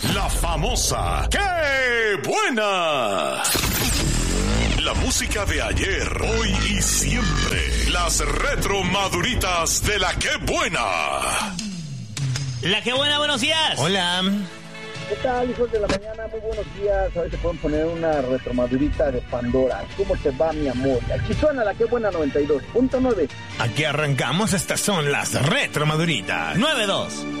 La famosa ¡Qué buena! La música de ayer, hoy y siempre. Las retro maduritas de la ¡Qué buena! La ¡Qué buena! Buenos días. Hola. ¿Qué tal, hijos de la mañana? Muy buenos días. A ver si pueden poner una retromadurita de Pandora. ¿Cómo te va, mi amor? Aquí suena la Qué buena 92.9. Aquí arrancamos. Estas son las retromaduritas. 9-2.